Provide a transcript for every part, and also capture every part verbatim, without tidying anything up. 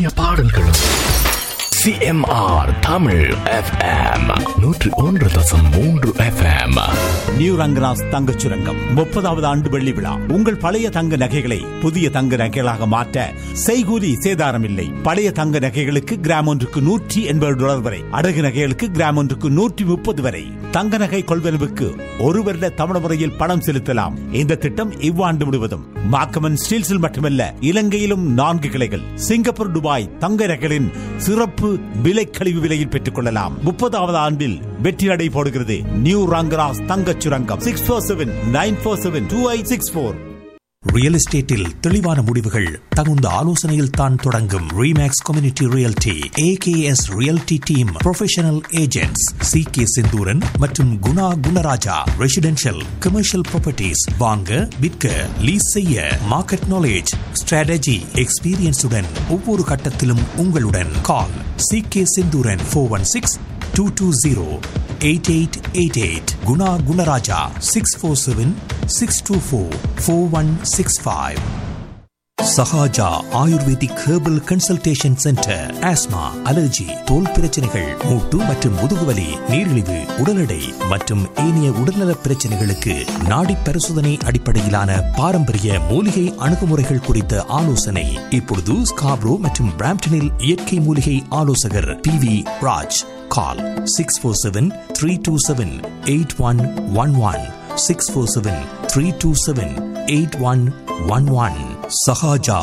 இனிய பாடல்களும். CMR Tamil FM நூற்றி ஒன்று தசம் மூன்று எஃப்எம். நியூ ரங்கராஜ் தங்கச் சுரங்கம் முப்பதாவது ஆண்டு வெள்ளி விழா. உங்கள் பழைய தங்க நகைகளை புதிய தங்க நகைகளாக மாற்ற செய்கூலி சேதாரம் இல்லை. பழைய தங்க நகைகளுக்கு கிராம் ஒன்றுக்கு நூற்றி எண்பது டாலர் வரை, அடகு நகைகளுக்கு கிராம் ஒன்றுக்கு நூற்றி முப்பது வரை. தங்க நகை கொள்வனவுக்கு ஒரு வருட தமிழ் முறையில் பணம் செலுத்தலாம். இந்த திட்டம் இவ்வாண்டு முழுவதும் மாக்கமன் ஸ்டீல்ஸில் மட்டுமல்ல, இலங்கையிலும் நான்கு கிளைகள். சிங்கப்பூர், துபாய் தங்க நகைகளின் சிறப்பு விலை கழிவு விலையில் பெற்றுக் கொள்ளலாம். முப்பதாவது ஆண்டில் வெற்றி நடை போடுகிறது நியூ ரங்கராஜ் தங்கச் சுரங்கம். Six four seven nine four seven two eight six four. Real எஸ்டேட்டில் தெளிவான முடிவுகள் தகுந்த ஆலோசனையில் தான் தொடங்கும். Remakes community realty AKS realty team professional agents C K Senthuran மற்றும் Guna Gunaraja. Residential commercial properties வாங்க, விற்க, லீஸ் செய்ய, மார்க்கெட் நாலேஜ், ஸ்ட்ராட்டஜி, எக்ஸ்பீரியன்ஸுடன் ஒவ்வொரு கட்டத்திலும் உங்களுடன். கால் C K Senthuran four one six two two zero eight eight eight eight. Guna Gunaraja six four seven six two four four one six five. Sahaja ayurvedic herbal consultation centre. Asthma, allergy, தோல் பிரச்சனைகள், மூட்டு மற்றும் முதுகுவலி, நீரிழிவு, உடல் எடை மற்றும் ஏனைய உடல்நல பிரச்சனைகளுக்கு நாடி பரிசோதனை அடிப்படையிலான பாரம்பரிய மூலிகை அணுகுமுறைகள் குறித்த ஆலோசனை. இப்பொழுது ஸ்காப்ரோ மற்றும் பிராம்டனில் இயற்கை மூலிகை ஆலோசகர் P V Raj. Call six four seven three two seven eight one one one. Six four seven three two seven eight one one one. Sahaja.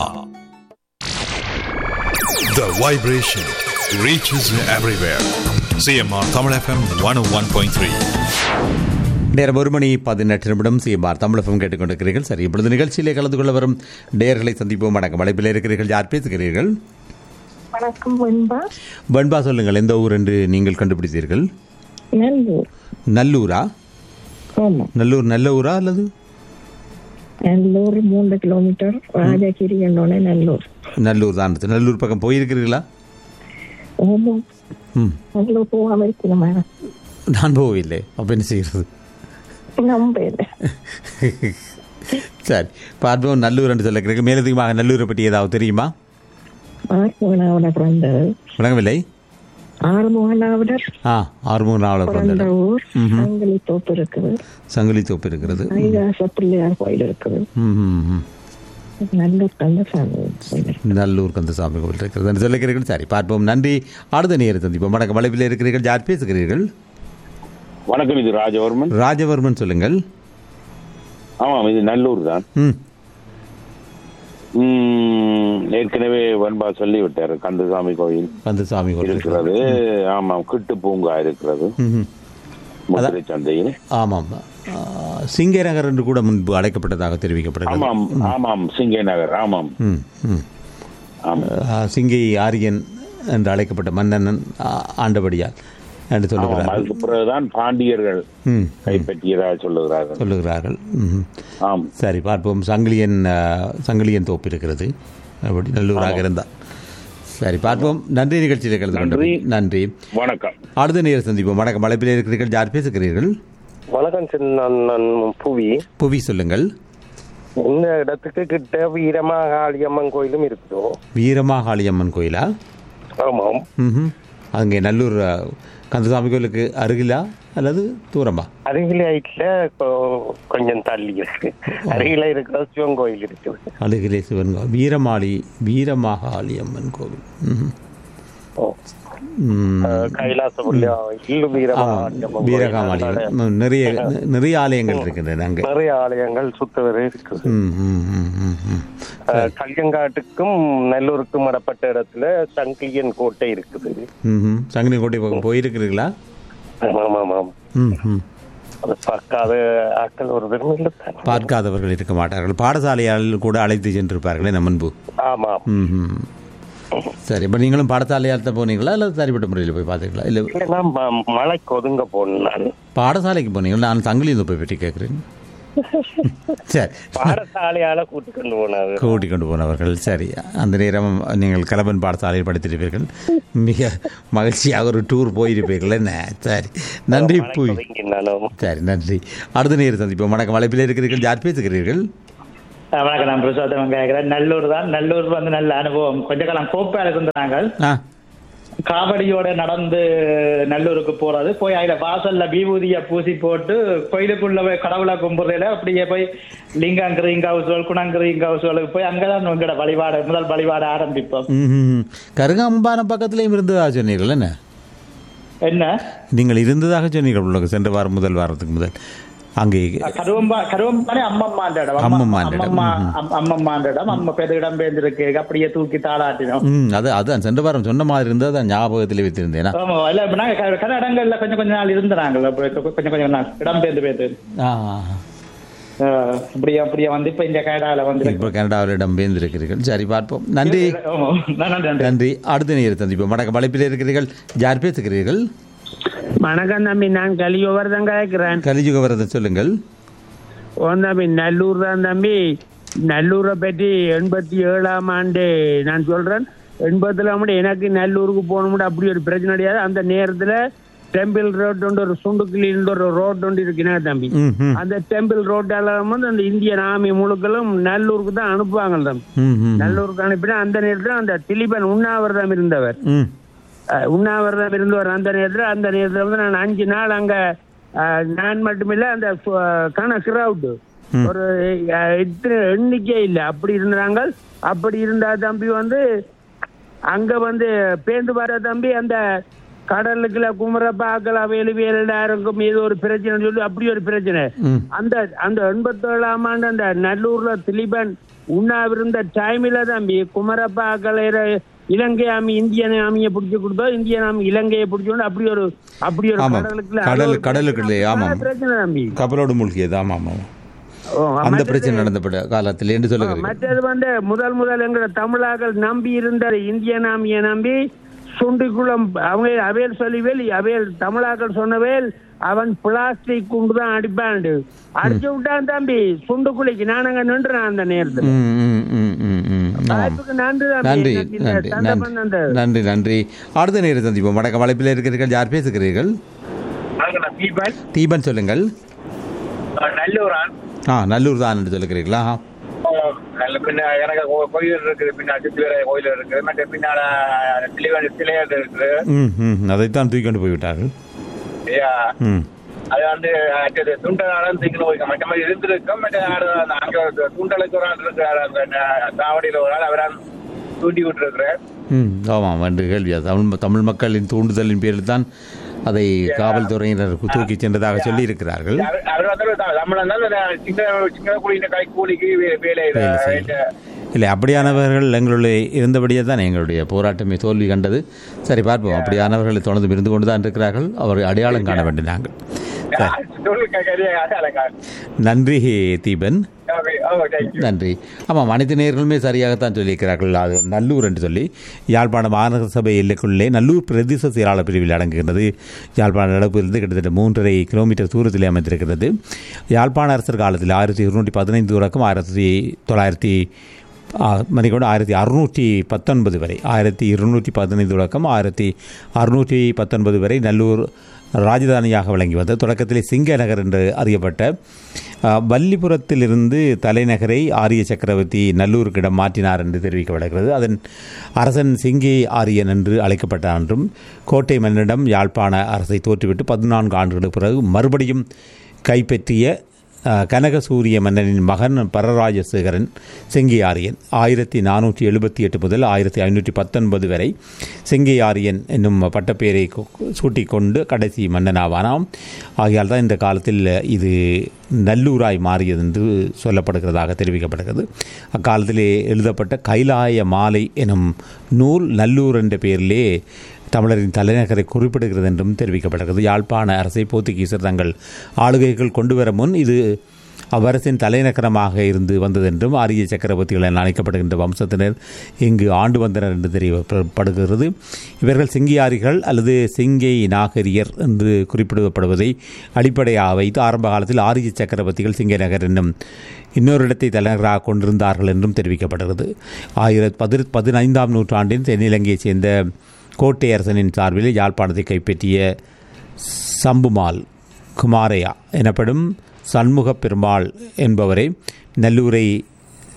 The vibration reaches everywhere. C M R Tamil F M one oh one point three. நேரம் ஒரு மணி பதினெட்டு நிமிடம். CMR Tamil FM கேட்டுக்கொண்டிருக்கிறீர்கள். சரி, இப்பொழுது நிகழ்ச்சியிலே கலந்து கொள்ள வரும் நேயர்களை சந்திப்போம். வணக்கம். அழைப்பில் இருக்கிறீர்கள். யார் பேசுகிறீர்கள்? வணக்கம். வெண்பா. வெண்பா, சொல்லுங்கள். எந்த ஊர் என்று நீங்கள் கண்டுபிடித்தீர்கள்? நல்லூர். நல்லூரா? நல்லூர் நல்ல ஊரா அல்லது? நல்லூர் மூன்று கிலோமீட்டர். ராஜகிரி என்னோட நல்லூர். நல்லூர் தான். நல்லூர் பக்கம் போயிருக்கிறீர்களா? அவ்வளோ போகாம இருக்கணுமா? நான் போகவில்லை. அப்ப என்ன செய்கிறது? நம்பல. சரி, பார்ப்போம். நல்லூர் என்று சொல்லுகிறீர்கள். மேலதிகமாக நல்லூரை பற்றி ஏதாவது தெரியுமா? வழங்கவில்லை. ஆறுமுகனாவிடர். ஆ, ஆறுமுகனாவிடர் பிறந்த ஊர். சங்கிலி தோப்பு இருக்குது. சங்கிலி தோப்பு இருக்கிறது. ஐகாச பிள்ளையார் கோயில் இருக்குது. நல்லூர் கந்தசாமி கோயில். நல்லூர் கந்தசாமி கோயில் இருக்கிறது சொல்லுகிறீர்கள். சரி, பார்ப்போம். நன்றி. அடுத்த நேரம் சந்திப்போம். வணக்கம். வளைவில் இருக்கிறீர்கள். யார் பேசுகிறீர்கள்? வணக்கம். இது ராஜவர்மன். ராஜவர்மன், சொல்லுங்கள். ஆமாம், இது நல்லூர் தான். ம் ஏற்கனவே வன்பா சொல்லி விட்டாரு. கந்தசாமி கோயில் கந்தசாமி கோயில் இருக்கிறது. ஆமாம், கிட்டு பூங்கா இருக்கிறது மதுரை சந்தையில். ஆமாம், சிங்கே நகர் என்று கூட முன்பு அழைக்கப்பட்டதாக தெரிவிக்கப்படுகிறது. ஆமாம் ஆமாம், சிங்கே நகர். ஆமாம், சிங்கை ஆரியன் என்று அழைக்கப்பட்ட மன்னன் ஆண்டபடியால் என்று சொல்லுகிறார். அதுக்கு பிறகுதான் பாண்டியர்கள் கைப்பற்றியதாக சொல்லுகிறார்கள் சொல்லுகிறார்கள் ஆம். சரி, பார்ப்போம். சங்கிலியன் சங்கிலியன் தோப்பு இருக்கிறது. அப்படி நல்லூராக இருந்தால் சரி, பார்ப்போம். நன்றி. நிகழ்ச்சியில் கலந்து கொண்டு நன்றி. வணக்கம். அடுத்த நேரம் சந்திப்போம். வணக்கம். அழைப்பில் இருக்கிறீர்கள். யார் பேசுகிறீர்கள்? வணக்கம். நான் புவி. புவி, சொல்லுங்கள். இந்த இடத்துக்கு கிட்ட வீரமாகாளியம்மன் கோயிலும் இருக்குதோ? வீரமாகாளியம்மன் கோயிலா? ஆமாம். ம் அங்கே நல்லூர் கந்தசாமி கோயிலுக்கு அருகிலா அல்லது தூரமா? அருகில இல்ல, கொஞ்சம் தள்ளி இருக்கு. அருகில இருக்கிற சிவன் கோயில் இருக்குது. அருகிலே சிவன் கோயில். வீரமாளி வீரமாகாளியம்மன் கோவில். வீரகாமாளி. நிறைய நிறைய ஆலயங்கள் இருக்கின்றன அங்கே. நிறைய ஆலயங்கள் சுத்தவரே இருக்குது. கல்யங்காட்டுக்கும் நல்லூருக்கும் இடப்பட்ட இடத்துல சங்கிலியன் கோட்டை இருக்குது. சங்கிலியன் கோட்டை பக்கம் போயிருக்கிறீங்களா? பார்க்காத ஆட்கள் ஒரு தரம் இல்லை. பார்க்காதவர்கள் இருக்க மாட்டார்கள். பாடசாலையால் கூட அழைத்து சென்றிருப்பார்களே நம்ம முன்பு. ஆமாம். சரி, இப்போ நீங்களும் பாடசாலையால் தான் போனீங்களா அல்லது தனிப்பட்ட முறையில் போய் பார்த்தீங்களா? இல்லை, மலைக்கு ஒதுங்க போனேன். பாடசாலைக்கு போனீங்களா? நான் சங்கிலியன் போய் பற்றி கேட்குறேன். சரி, பாடசாலையால கூட்டி கொண்டு போனார்கள். கூட்டி கொண்டு போனவர்கள். சரி, அந்த நேரம் நீங்கள் கலபன் பாடசாலையில் படித்திருப்பீர்கள். மிக மகிழ்ச்சியாக ஒரு டூர் போயிருப்பீர்கள். என்ன? சரி, நன்றி. சரி, நன்றி. அடுத்த நேரம் சந்திப்போம். வணக்கம். அழைப்பில் இருக்கிறீர்கள். யார் பேசுகிறீர்கள்? வணக்கம், நான் பிரசாதம் கேட்கிறேன். நல்லூர் தான். நல்லூர் வந்து நல்ல அனுபவம். கொஞ்ச காலம் கோப்பையில இருந்து நாங்கள் காவடியோட நடந்து நல்லூருக்கு போறது, போய் அதுல வாசல்ல விபூதிய பூசி போட்டு கோயிலுக்குள்ள போய் கடவுளை கும்புறதுல அப்படியே போய் லிங்காங்கிரீங்க ஹவுஸ்கள் குணங்கிரீங்க ஹவுஸ்களுக்கு போய் அங்கதான் உங்களோட வழிபாடு முதல் வழிபாடு ஆரம்பிப்போம். கருகாம்பான பக்கத்திலையும் இருந்ததாக சொன்னீர்கள் என்ன? என்ன நீங்கள் இருந்ததாக சொன்னீர்கள் உங்களுக்கு சென்ற வாரம் முதல் வாரத்துக்கு முதல் அங்கே கருவம்பா கருவம்பானே அம்மம்மாண்ட இடம். அம்மம்மா அம்மம்மாண்ட இடம். அம்மா பெரிய இடம் பேர்ந்துருக்கு. அப்படியே தூக்கி தாளாட்டினோம். அது அதான் சென்ற வாரம் சொன்ன மாதிரி இருந்தது. அதான் ஞாபகத்தில் வைத்திருந்தேன். இல்ல நாங்க கன இடங்கள்ல கொஞ்சம் கொஞ்ச நாள் இருந்தாங்க. கொஞ்சம் கொஞ்சம் நாள் இடம் பேர்ந்து பேர்ந்து அப்படியே அப்படியே வந்து இப்ப இந்த கனடாவில் வந்து இப்போ கனடாவில் இடம் பேர்ந்து இருக்கிறீர்கள். சரி, பார்ப்போம். நன்றி நன்றி. அடுத்த நேரம் சந்திப்போம். வணக்கம், வலைப்பில் இருக்கிறீர்கள். யார் பேசுகிறீர்கள்? வணக்கம் தம்பி, நான் கலியுகவரதன் கேட்கிறேன். கலியுகவரதன் சொல்லுங்கள். ஓ தம்பி, நல்லூர் தான் தம்பி. நல்லூரை பற்றி எண்பத்தி ஏழாம் ஆண்டு நான் சொல்றேன். எண்பத்தி ஏழாம் ஆண்டு எனக்கு நல்லூருக்கு போகணும் அப்படி ஒரு பிரச்சனை கிடையாது. அந்த நேரத்துல டெம்பிள் ரோட் ஒன்று ஒரு சுண்டுக்கிளின்ற ஒரு ரோட் ஒன்று இருக்குன்னா தம்பி, அந்த டெம்பிள் ரோட்டால வந்து அந்த இந்தியன் ஆர்மி முழுக்களும் நல்லூருக்கு தான் அனுப்புவாங்க தம்பி. நல்லூருக்கு அனுப்பினா அந்த நேரத்துல அந்த திலீபன் உண்ணாவிரதம் இருந்தவர் உண்ணாவிரதம் இருந்தவர் அந்த நேரத்தில் அந்த நேரத்தில் வந்து நான் அஞ்சு நாள் அங்க நான் மட்டுமில்ல அந்த கண கிரவுட் ஒரு இத்தனை எண்ணிக்கை இல்லை அப்படி இருந்தாங்க. அப்படி இருந்தா தம்பி வந்து அங்க வந்து பேந்து வர தம்பி அந்த கடலுக்குள்ள குமரப்பாக்கள் அவையில வேலைக்கும் ஏதோ ஒரு பிரச்சனை சொல்லி அப்படி ஒரு பிரச்சனை. அந்த அந்த எண்பத்தி ஏழாம் ஆண்டு அந்த நல்லூர்ல திலீபன் உண்ணாவிருந்த டைமில தம்பி குமரப்பாக்களை இலங்கை ஆமி இந்தியன் ஆமியை பிடிச்சு கொடுத்தோம், இந்தியன் ஆமி இலங்கையை பிடிச்சோம். அப்படி ஒரு அப்படி ஒரு கடல் கடலுக்குள்ளே பிரச்சனை தம்பி, கப்பலோடு மூழ்கியது. ஆமா ஆமா, அந்த பிரச்சனை நடந்த காலத்தில் என்று சொல்லுங்க. மற்றது வந்து முதல் முதல் எங்க தமிழர்கள் நம்பி இருந்த இந்தியன் ஆமியை நம்பி சுண்டிக்குளம் அவங்க அவையல் சொல்லிவேல் அவையல் தமிழாக்கள் சொன்னவேல் அவன் பிளாஸ்டிக் குண்டு தான் அடிப்பான். அடிச்சு விட்டான் தம்பி சுண்டுக்குழிக்கு. நான் அங்க நின்றுறேன் அந்த நேரத்தில். நன்றி நன்றி நன்றி. அடுத்த நேரம் சந்திப்போம். வடக்க வளைப்பில் இருக்கிறீர்கள். யார் பேசுகிறீர்கள்? தீபன் சொல்லுங்கள். ஆ நல்லூர் தான் என்று சொல்லுகிறீர்களா? எனக்கு கோயில் இருக்குது, பின்னாடி கோயில் இருக்குது, மற்ற பின்னால சிலைகள் இருக்குது. அதைத்தான் தூக்கி கொண்டு போய்விட்டார்கள். அது வந்து துண்டனாலும் தூக்கி போய் மற்ற மாதிரி இருந்திருக்கும். அங்க துண்டலுக்கு ஒரு ஆள் இருக்கிறார், அந்த தாவடியில் ஒரு ஆள் அவரால் தூண்டி விட்டுருக்கிறார். ம் ஆமாம் என்று கேள்வி. தமிழ் தமிழ் மக்களின் தூண்டுதலின் பேரில் தான் அதை காவல்துறையினர் தூக்கி சென்றதாக சொல்லி இருக்கிறார்கள். இல்லை, அப்படியானவர்கள் எங்களுடைய இருந்தபடியே தான் எங்களுடைய போராட்டமே தோல்வி கண்டது. சரி, பார்ப்போம். அப்படியானவர்களை தொடர்ந்து இருந்து கொண்டு தான் இருக்கிறார்கள். அவரை அடையாளம் காண வேண்டும் நாங்கள். நன்றி தீபன், நன்றி. ஆமாம், அனைத்து நேயர்களுமே சரியாகத்தான் சொல்லியிருக்கிறார்கள். அது நல்லூர் என்று சொல்லி யாழ்ப்பாணம் மாநகர சபை எல்லைக்குள்ளே நல்லூர் பிரதேச செயலாளர் பிரிவில் அடங்குகின்றது. யாழ்ப்பாண நடப்பிலிருந்து கிட்டத்தட்ட மூன்றரை கிலோமீட்டர் தூரத்திலே அமைந்திருக்கிறது. யாழ்ப்பாண அரசர் காலத்தில் ஆயிரத்தி இருநூற்றி பதினைந்து தொடக்கம் ஆயிரத்தி தொள்ளாயிரத்தி மணிக்கொண்டு ஆயிரத்தி அறுநூற்றி பத்தொன்பது வரை ஆயிரத்தி இருநூற்றி பதினைந்து தொடக்கம் ஆயிரத்தி அறுநூற்றி பத்தொன்பது வரை நல்லூர் ராஜதானியாக விளங்கி வந்தது. தொடக்கத்திலே சிங்க நகர் என்று அறியப்பட்ட வல்லிபுரத்திலிருந்து தலைநகரை ஆரிய சக்கரவர்த்தி நல்லூருக்கிடம் மாற்றினார் என்று தெரிவிக்கப்படுகிறது. அதன் அரசன் சிங்கி ஆரியன் என்று அழைக்கப்பட்டார் என்றும், கோட்டை மன்னனிடம் யாழ்ப்பாண அரசை தோற்றுவிட்டு பதினான்கு ஆண்டுகளுக்கு பிறகு மறுபடியும் கைப்பற்றிய கனகசூரிய மன்னனின் மகன் பரராஜசேகரன் செங்கியாரியன் ஆயிரத்தி நானூற்றி எழுபத்தி எட்டு முதல் ஆயிரத்தி ஐநூற்றி பத்தொன்பது வரை செங்கியாரியன் என்னும் பட்டப்பெயரை சூட்டிக்கொண்டு கடைசி மன்னனாவானாம். ஆகையால் தான் இந்த காலத்தில் இது நல்லூராய் மாறியது என்று சொல்லப்படுகிறதாக தெரிவிக்கப்படுகிறது. அக்காலத்திலே எழுதப்பட்ட கைலாய மாலை எனும் நூல் நல்லூர் என்ற பெயரிலே தமிழரின் தலைநகரை குறிப்பிடுகிறது என்றும் தெரிவிக்கப்படுகிறது. யாழ்ப்பாண அரசை போர்த்துகீசர் தங்கள் ஆளுகைகள் கொண்டு வர முன் இது அவ்வரசின் தலைநகரமாக இருந்து வந்ததென்றும், ஆரிய சக்கரவர்த்திகள் என அழைக்கப்படுகின்ற வம்சத்தினர் இங்கு ஆண்டு வந்தனர் என்று தெரியப்படுகிறது. இவர்கள் சிங்கியாரிகள் அல்லது சிங்கை நாகரியர் என்று குறிப்பிடப்படுவதை அடிப்படையாக வைத்து ஆரம்ப காலத்தில் ஆரிய சக்கரவர்த்திகள் சிங்கை நகர் என்னும் இன்னொரு இடத்தை தலைநகராக கொண்டிருந்தார்கள் என்றும் தெரிவிக்கப்படுகிறது. ஆயிரத்தி பதி பதினைந்தாம் நூற்றாண்டின் தென்னிலங்கையைச் சேர்ந்த கோட்டை அரசனின் சார்பில் யாழ்ப்பாணத்தை கைப்பற்றிய சம்புமால் குமாரையா எனப்படும் சண்முக பெருமாள் என்பவரை நல்லூரை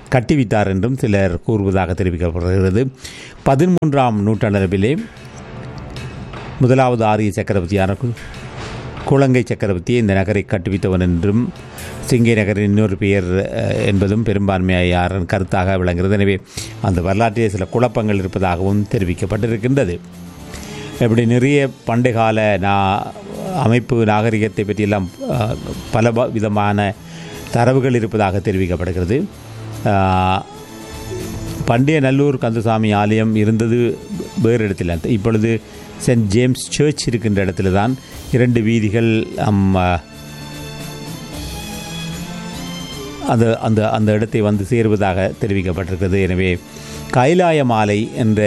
கட்டிவித்தார் என்றும் சிலர் கூறுவதாக தெரிவிக்கப்படுகிறது. பதிமூன்றாம் நூற்றாண்டிலே முதலாவது ஆரிய சக்கரவர்த்தியான குலங்கை சக்கரவர்த்தியை இந்த நகரை கட்டுவித்தவன் என்றும் சிங்கை நகரின் இன்னொரு பெயர் என்பதும் பெரும்பான்மையாரின் கருத்தாக விளங்குகிறது. எனவே அந்த வரலாற்றிலே சில குழப்பங்கள் இருப்பதாகவும் தெரிவிக்கப்பட்டிருக்கின்றது. இப்படி நிறைய பண்டைய கால நா அமைப்பு நாகரிகத்தை பற்றியெல்லாம் பல விதமான தரவுகள் இருப்பதாக தெரிவிக்கப்படுகிறது. பண்டைய நல்லூர் கந்தசாமி ஆலயம் இருந்தது வேறு இடத்தில், இப்பொழுது சென்ட் ஜேம்ஸ் சர்ச் இருக்கின்ற இடத்துல தான் இரண்டு வீதிகள் அந்த அந்த அந்த இடத்தை வந்து சேருவதாக தெரிவிக்கப்பட்டிருக்கிறது. எனவே கைலாய மாலை என்ற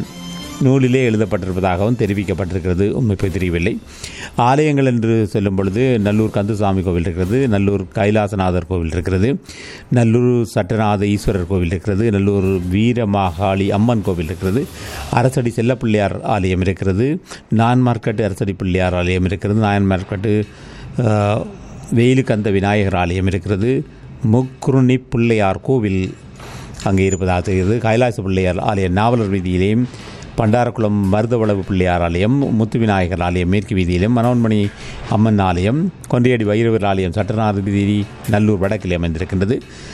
நூலிலே எழுதப்பட்டிருப்பதாகவும் தெரிவிக்கப்பட்டிருக்கிறது. உண்மை போய் தெரியவில்லை. ஆலயங்கள் என்று சொல்லும் பொழுது நல்லூர் கந்தசாமி கோவில் இருக்கிறது, நல்லூர் கைலாசநாதர் கோவில் இருக்கிறது, நல்லூர் சட்டநாத ஈஸ்வரர் கோவில் இருக்கிறது, நல்லூர் வீரமாகாளி அம்மன் கோவில் இருக்கிறது, அரசடி செல்லப்பிள்ளையார் ஆலயம் இருக்கிறது, நான்மார்க்கட்டு அரசடி பிள்ளையார் ஆலயம் இருக்கிறது, நாயன்மார்க்கட்டு வெயிலுக்கந்த விநாயகர் ஆலயம் இருக்கிறது, முக்குருணி பிள்ளையார் கோவில் அங்கே இருப்பதாக தெரிகிறது. கைலாச பிள்ளையார் ஆலயம் நாவலர் வீதியிலேயும், பண்டாரக்குளம் மருதவளவு பிள்ளையார் ஆலயம், முத்து விநாயகர் ஆலயம் மேற்கு வீதியிலும், மனோன்மணி அம்மன் ஆலயம், கொன்றையடி வைரவர் ஆலயம் சட்டநாத வீதி நல்லூர் வடக்கில் அமைந்திருக்கின்றது.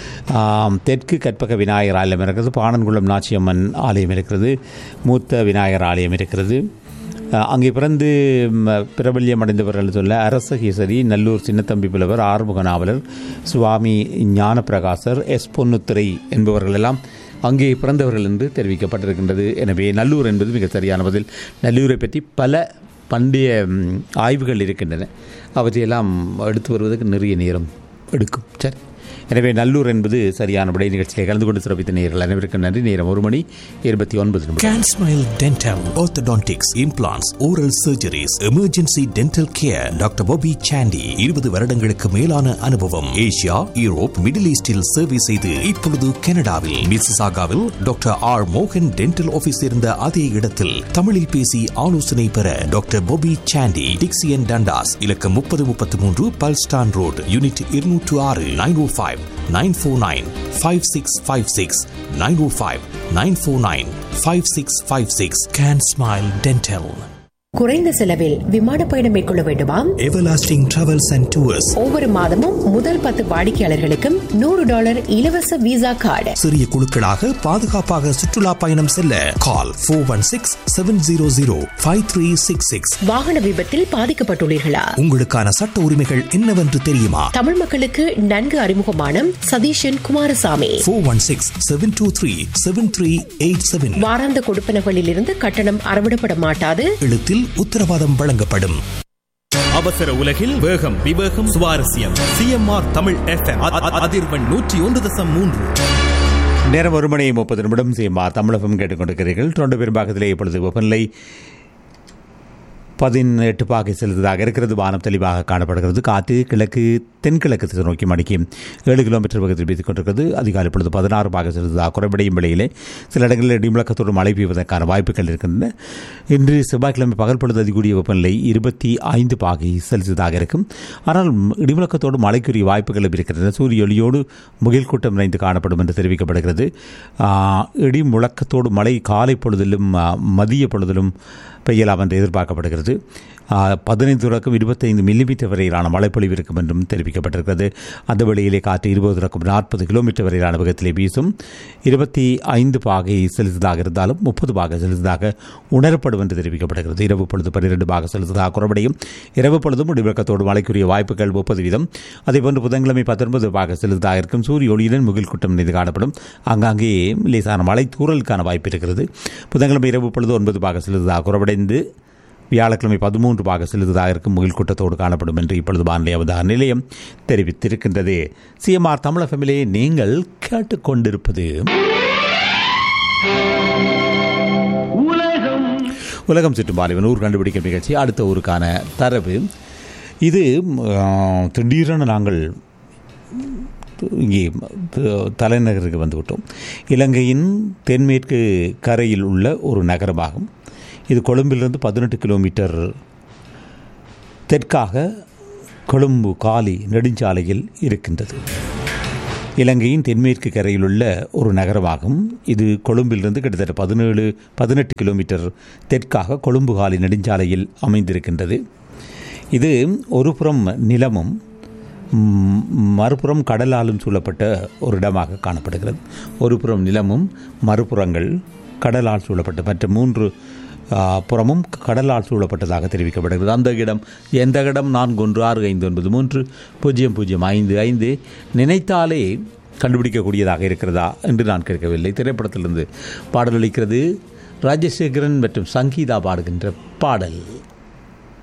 தெற்கு கற்பக விநாயகர் ஆலயம் இருக்கிறது, பாணன்குளம் நாச்சியம்மன் ஆலயம் இருக்கிறது, மூத்த விநாயகர் ஆலயம் இருக்கிறது. அங்கே பிறந்து பிரபல்யம் அடைந்தவர்கள் சொல்ல அரசகேசரி, நல்லூர் சின்னத்தம்பி புலவர், ஆறுமுக நாவலர், சுவாமி ஞானப்பிரகாசர், எஸ் பொன்னுத்துறை என்பவர்கள் எல்லாம் அங்கே பிறந்தவர்கள் என்று தெரிவிக்கப்பட்டிருக்கின்றது. எனவே நல்லூர் என்பது மிக சரியான பதில். நல்லூரை பற்றி பல பண்டைய ஆய்வுகள் இருக்கின்றன. அவற்றையெல்லாம் எடுத்து வருவதற்கு நிறைய நேரம் எடுக்கும். சரி, எனவே நல்லூர் என்பது சரியான விடை. நிகழ்ச்சியை கலந்து கொண்டு சிறப்பித்த நேயர்கள் அனைவருக்கும் நன்றி. நேரம் ஒரு மணி இருபத்தி ஒன்பது நிமிடம். Can Smile Dental, Orthodontics, Implants, Oral Surgeries, Emergency Dental Care. Doctor Bobby Chandy இருபது வருடங்களுக்கு மேலான அனுபவம். ஏசியா, யூரோப், மிடில் ஈஸ்டில் சேவை செய்து இப்பொழுது கனடாவில் மிசிசாகாவில் டாக்டர் ஆர் மோகன் டென்டல் ஆபீஸ் இருந்த அதே இடத்தில் தமிழில் பேசி ஆலோசனை பெற டாக்டர் Bobby Chandy, டிக்சியன் டண்டாஸ், இலக்கம் முப்பது முப்பத்தி மூன்று பல்ஸ்டான் ரோடு, யூனிட் இருநூற்று ஆறு, nine O five nine four nine five six five six nine oh five nine four nine five six five six. Can Smile Dental. குறைந்த செலவில் விமான பயணம் மேற்கொள்ள வேண்டுமா? Everlasting Travels and Tours ஒவ்வொரு மாதமும் முதல் பத்து வாடிக்கையாளர்களுக்கும் நூறு டாலர் இலவச விசா கார்டு. சிறிய குழுக்களாக பாதுகாப்பாக சுற்றுலா பயணம் செல்ல கால் four one six seven zero zero five three six six. வாகன விபத்தில் பாதிக்கப்பட்டுள்ளீர்களா? உங்களுக்கான சட்ட உரிமைகள் என்னவென்று தெரியுமா? தமிழ் மக்களுக்கு நன்கு அறிமுகமான Satheesan Kumaraswamy four one six seven two three seven three eight seven. வாராந்த கொடுப்பனகளில் இருந்து கட்டணம் அறவிடப்பட மாட்டாது. எழுத்தில் உத்தரவாதம் வழங்கப்படும். அவசர உலகில் வேகம், விவேகம், சுவாரஸ்யம். சிஎம்ஆர் தமிழ் எஃப்எம் அதிர்வெண் நூற்றி ஒன்று தசம் மூன்று. நேரம் ஒரு மணி முப்பது நிமிடம். சிஎம்ஆர் தமிழ் எஃப்எம் கேட்டுக்கொண்டிருக்கிறீர்கள். தொண்டு பெரும்பாக்கத்திலே இப்பொழுது வெப்பநிலை பதினெட்டு பாகை செலுத்ததாக இருக்கிறது. வானம் தெளிவாக காணப்படுகிறது. காற்று கிழக்கு தென்கிழக்கு திசை நோக்கி மணிக்கு ஏழு கிலோமீட்டர் வேகத்தில் வீசிக் கொண்டிருக்கிறது. அதிகாலை பொழுது பதினாறு பாகை செலுத்ததாக குறைபடையும் விலையிலே சில இடங்களில் இடிமுழக்கத்தோடு மழை பெய்வதற்கான வாய்ப்புகள் இருக்கின்றன. இன்று செவ்வாய்க்கிழமை பகல் பொழுது அதிகூடிய வெப்பநிலை இருபத்தி ஐந்து பாகை செலுத்ததாக இருக்கும். ஆனால் இடிமுழக்கத்தோடு மழைக்குரிய வாய்ப்புகளும் இருக்கின்றன. சூரிய ஒளியோடு முகில் கூட்டம் நிறைந்து காணப்படும் என்று தெரிவிக்கப்படுகிறது. இடி முழக்கத்தோடு மழை காலை பொழுதிலும் மதிய பொழுதிலும் பெய்யலாம் என்று எதிர்பார்க்கப்படுகிறது. பதினைந்து தொடக்கம் இருபத்தைந்து மில்லிமீட்டர் வரையிலான மழைப்பொழிவு இருக்கும் என்றும் தெரிவிக்கப்பட்டிருக்கிறது. அந்த வேளையிலே காற்று இருபது தொடக்கம் நாற்பது கிலோமீட்டர் வரையிலான வேகத்திலே வீசும். இருபத்தி ஐந்து பாகை செலுத்ததாக இருந்தாலும் முப்பது பாகை செலுத்ததாக உணரப்படும் என்று தெரிவிக்கப்படுகிறது. இரவு பொழுது பன்னிரண்டு பாகை செலுத்ததாக குறைபடையும். இரவு பொழுதும் இடிமுழக்கத்தோடு மழைக்குரிய வாய்ப்புகள் முப்பது வீதம். அதேபோன்று புதன்கிழமை பத்தொன்பது பாகை செலுத்ததாக இருக்கும். சூரிய ஒளியுடன் முகில் கூட்டம் மீது காணப்படும். ஆங்காங்கே லேசான மழை தூறலுக்கான வாய்ப்பு இருக்கிறது. புதன்கிழமை இரவு பொழுது ஒன்பது பாகை செலுத்ததாக குறைபடைந்து வியாழக்கிழமை பதிமூன்று பாக செலுத்ததாக இருக்கும் முகில் கூட்டத்தோடு காணப்படும் என்று இப்பொழுது வானிலை அவதார நிலையம் தெரிவித்திருக்கின்றது. சிஎம்ஆர் தமிழ் எஃப்எம்மிலே நீங்கள் கேட்டுக்கொண்டிருப்பது உலகம் சுற்றும் வாலிபன் ஊர் கண்டுபிடிக்கும் நிகழ்ச்சி. அடுத்த ஊருக்கான தரவு இது. திடீரென நாங்கள் இங்கே தலைநகருக்கு வந்துவிட்டோம். இலங்கையின் தென்மேற்கு கரையில் உள்ள ஒரு நகரமாகும். இது கொழும்பிலிருந்து பதினெட்டு கிலோமீட்டர் தெற்காக கொழும்பு காலி நெடுஞ்சாலையில் இருக்கின்றது. இலங்கையின் தென்மேற்கு கரையில் உள்ள ஒரு நகரமாகும். இது கொழும்பிலிருந்து கிட்டத்தட்ட பதினேழு பதினெட்டு கிலோமீட்டர் தெற்காக கொழும்புகாலி நெடுஞ்சாலையில் அமைந்திருக்கின்றது. இது ஒரு புறம் நிலமும் மறுபுறம் கடலாலும் சூழப்பட்ட ஒரு இடமாக காணப்படுகிறது. ஒரு புறம் நிலமும் மறுபுறங்கள் கடலால் சூழப்பட்ட மற்ற மூன்று புறமும் கடலால் சூழப்பட்டதாக தெரிவிக்கப்படுகிறது. அந்த இடம் எந்த இடம் நான்கு ஒன்று ஆறு ஐந்து ஒன்பது மூன்று பூஜ்ஜியம் பூஜ்ஜியம் ஐந்து ஐந்து நினைத்தாலே கண்டுபிடிக்கக்கூடியதாக இருக்கிறதா என்று நான் கேட்கவில்லை. திரைப்படத்திலிருந்து பாடல் அளிக்கிறது ராஜசேகரன் மற்றும் சங்கீதா பாடுகின்ற பாடல்.